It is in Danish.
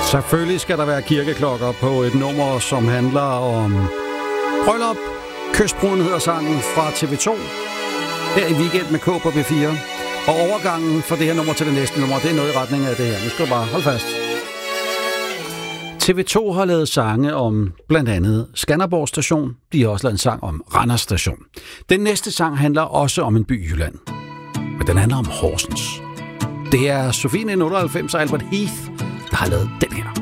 Selvfølgelig skal der være kirkeklokker på et nummer, som handler om bryllup. Kystbruden hedder sangen fra TV2. Her i Weekend med K på B4. Og overgangen fra det her nummer til det næste nummer, det er noget i retning af det her. Nu skal du bare holde fast. TV2 har lavet sange om blandt andet Skanderborg Station. De har også lavet en sang om Randers Station. Den næste sang handler også om en by i Jylland. Men den handler om Horsens. Det er Sofie 98 og Albert Heath, der har lavet den her.